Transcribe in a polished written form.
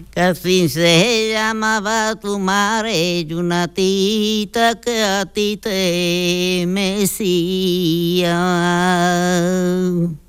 que así se llamaba tu madre y una tita que a ti te mecía.